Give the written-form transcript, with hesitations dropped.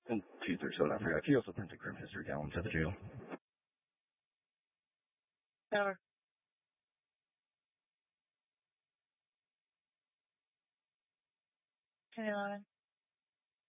And 237, I forgot. Can you also print a crim history down to the jail? Over. Can you